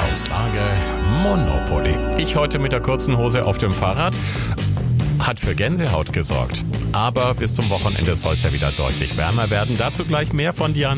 Verkehrslage Monopoly. Ich heute mit der kurzen Hose auf dem Fahrrad. Hat für Gänsehaut gesorgt. Aber bis zum Wochenende soll es ja wieder deutlich wärmer werden. Dazu gleich mehr von Diana.